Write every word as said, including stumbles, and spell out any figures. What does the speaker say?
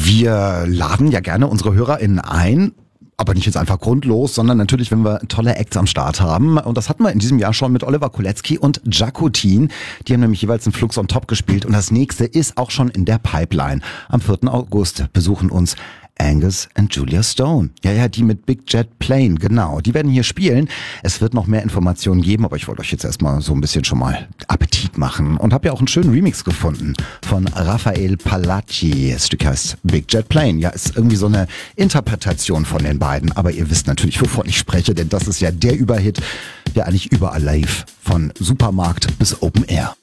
Wir laden ja gerne unsere HörerInnen ein. Aber nicht jetzt einfach grundlos, sondern natürlich, wenn wir tolle Acts am Start haben. Und das hatten wir in diesem Jahr schon mit Oliver Kolecki und Jakutin. Die haben nämlich jeweils einen Flux on Top gespielt. Und das nächste ist auch schon in der Pipeline. Am vierten August besuchen uns Angus und Julia Stone. Ja, ja, die mit Big Jet Plane, genau. Die werden hier spielen. Es wird noch mehr Informationen geben, aber ich wollte euch jetzt erstmal so ein bisschen schon mal Appetit machen. Und habe ja auch einen schönen Remix gefunden von Rafael Palacci. Das Stück heißt Big Jet Plane. Ja, ist irgendwie so eine Interpretation von den beiden. Aber ihr wisst natürlich, wovon ich spreche, denn das ist ja der Überhit, der eigentlich überall live, von Supermarkt bis Open Air.